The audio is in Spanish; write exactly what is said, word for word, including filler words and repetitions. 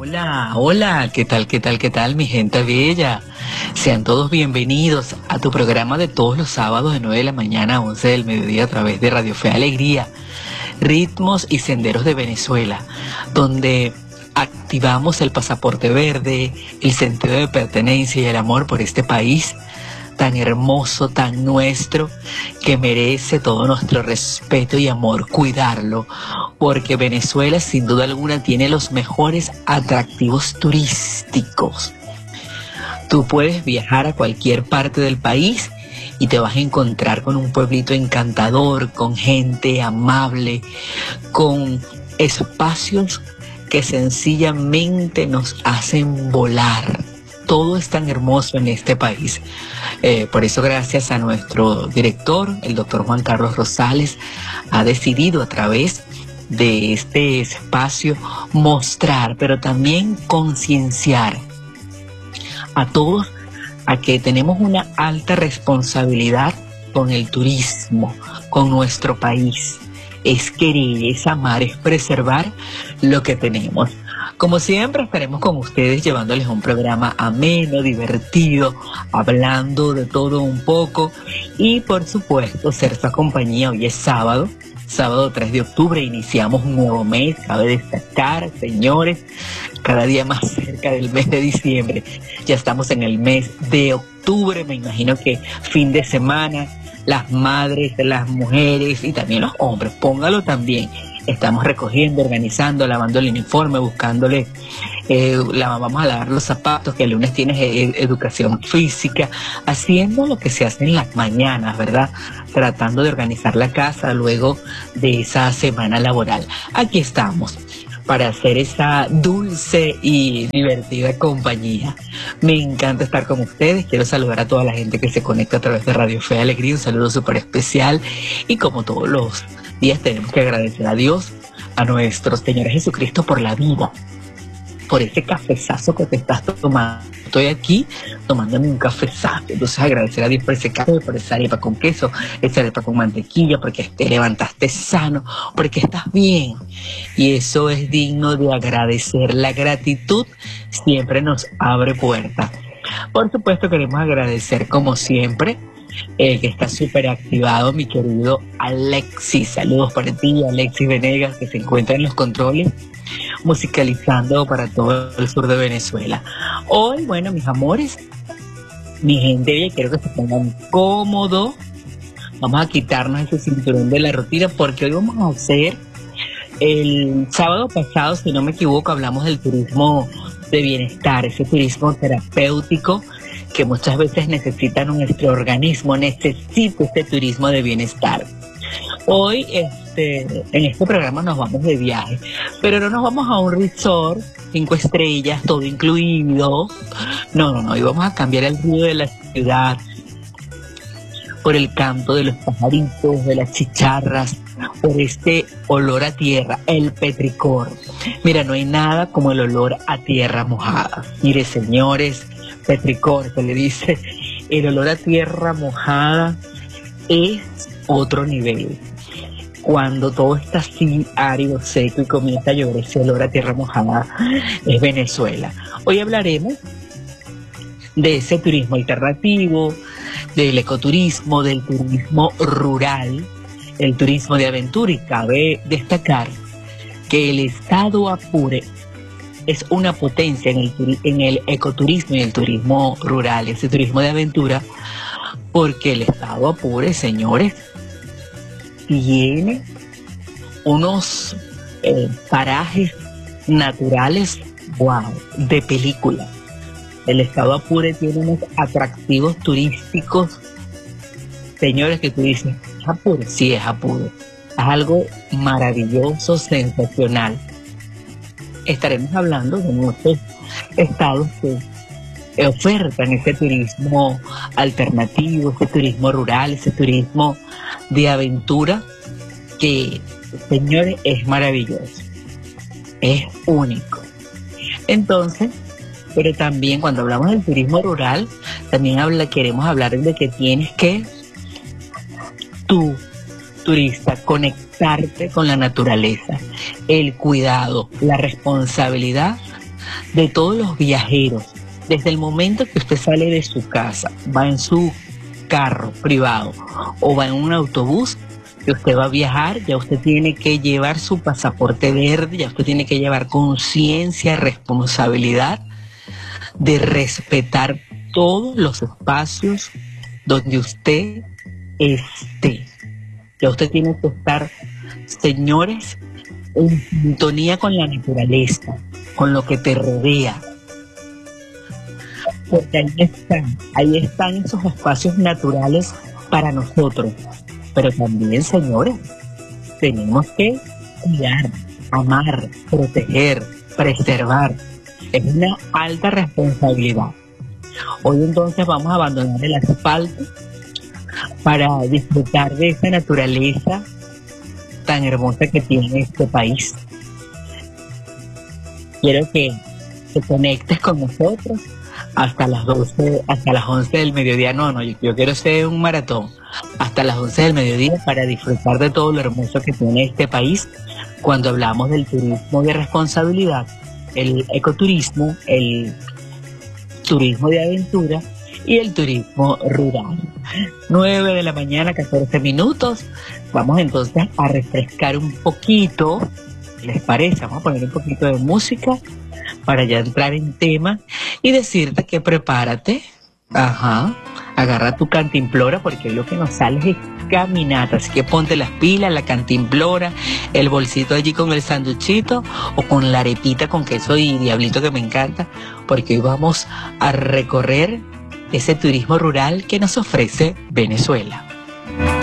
Hola, hola, ¿qué tal, qué tal, qué tal, mi gente bella? Sean todos bienvenidos a tu programa de todos los sábados de nueve de la mañana a once del mediodía a través de Radio Fe Alegría, Ritmos y Senderos de Venezuela, donde activamos el pasaporte verde, el sentido de pertenencia y el amor por este país tan hermoso, tan nuestro, que merece todo nuestro respeto y amor, cuidarlo, porque Venezuela sin duda alguna tiene los mejores atractivos turísticos. Tú puedes viajar a cualquier parte del país y te vas a encontrar con un pueblito encantador, con gente amable, con espacios que sencillamente nos hacen volar. Todo es tan hermoso en este país. Eh, por eso, gracias a nuestro director, el doctor Juan Carlos Rosales, ha decidido a través de este espacio mostrar, pero también concienciar a todos a que tenemos una alta responsabilidad con el turismo, con nuestro país. Es querer, es amar, es preservar lo que tenemos. Como siempre, estaremos con ustedes llevándoles un programa ameno, divertido, hablando de todo un poco y, por supuesto, ser su compañía. Hoy es sábado, sábado tres de octubre, iniciamos un nuevo mes, cabe destacar, señores, cada día más cerca del mes de diciembre. Ya estamos en el mes de octubre, me imagino que fin de semana, las madres, las mujeres y también los hombres, póngalo también. Estamos recogiendo, organizando, lavando el uniforme, buscándole, eh, la, vamos a lavar los zapatos, que el lunes tienes ed educación física, haciendo lo que se hace en las mañanas, ¿verdad? Tratando de organizar la casa luego de esa semana laboral. Aquí estamos para hacer esa dulce y divertida compañía. Me encanta estar con ustedes. Quiero saludar a toda la gente que se conecta a través de Radio Fe Alegría. Un saludo súper especial. Y como todos los días tenemos que agradecer a Dios, a nuestro Señor Jesucristo por la vida, por ese cafezazo que te estás tomando. Estoy aquí tomándome un cafezazo, entonces agradecer a Dios por ese café, por esa arepa con queso, esa arepa con mantequilla, porque te levantaste sano, porque estás bien. Y eso es digno de agradecer. La gratitud siempre nos abre puertas. Por supuesto, queremos agradecer, como siempre, Eh, que está súper activado, mi querido Alexis. Saludos para ti, Alexis Venegas, que se encuentra en los controles, musicalizando para todo el sur de Venezuela. Hoy, bueno, mis amores, mi gente bella, quiero que se pongan cómodos. Vamos a quitarnos ese cinturón de la rutina, porque hoy vamos a hacer, el sábado pasado, si no me equivoco, hablamos del turismo de bienestar, ese turismo terapéutico que muchas veces necesita nuestro organismo, necesita este turismo de bienestar. Hoy, este, en este programa nos vamos de viaje, pero no nos vamos a un resort, cinco estrellas, todo incluido. No, no, no, hoy vamos a cambiar el ruido de la ciudad por el canto de los pajaritos, de las chicharras, por este olor a tierra, el petricor. Mira, no hay nada como el olor a tierra mojada. Mire, señores, petricor, se le dice, el olor a tierra mojada es otro nivel. Cuando todo está así árido, seco y comienza a llover, ese olor a tierra mojada es Venezuela. Hoy hablaremos de ese turismo alternativo, del ecoturismo, del turismo rural, el turismo de aventura, y cabe destacar que el estado Apure es una potencia en el, en el ecoturismo y el turismo rural, ese turismo de aventura, porque el estado Apure, señores, tiene unos eh, parajes naturales, wow, de película. El estado Apure tiene unos atractivos turísticos, señores, que tú dices, ¿es Apure? Sí, es Apure. Es algo maravilloso, sensacional. Estaremos hablando de muchos estados que ofertan ese turismo alternativo, ese turismo rural, ese turismo de aventura que, señores, es maravilloso, es único. Entonces, pero también cuando hablamos del turismo rural, también habla, queremos hablar de que tienes que, tú, turista, conectarte con la naturaleza, el cuidado, la responsabilidad de todos los viajeros. Desde el momento que usted sale de su casa, va en su carro privado o va en un autobús, que usted va a viajar, ya usted tiene que llevar su pasaporte verde, ya usted tiene que llevar conciencia, responsabilidad de respetar todos los espacios donde usted esté. Ya usted tiene que estar, señores, en sintonía con la naturaleza, con lo que te rodea. Porque ahí están, ahí están esos espacios naturales para nosotros. Pero también, señores, tenemos que cuidar, amar, proteger, preservar. Es una alta responsabilidad. Hoy entonces vamos a abandonar el asfalto para disfrutar de esa naturaleza tan hermosa que tiene este país. Quiero que te conectes con nosotros hasta las doce, hasta las once del mediodía. No, no, yo, yo quiero hacer un maratón hasta las once del mediodía para disfrutar de todo lo hermoso que tiene este país cuando hablamos del turismo de responsabilidad, el ecoturismo, el turismo de aventura y el turismo rural. nueve de la mañana, catorce minutos. Vamos entonces a refrescar un poquito, ¿les parece? Vamos a poner un poquito de música para ya entrar en tema y decirte que prepárate, ajá, agarra tu cantimplora porque lo que nos sale es caminata, así que ponte las pilas, la cantimplora, el bolsito allí con el sanduchito o con la arepita con queso y diablito que me encanta, porque hoy vamos a recorrer ese turismo rural que nos ofrece Venezuela.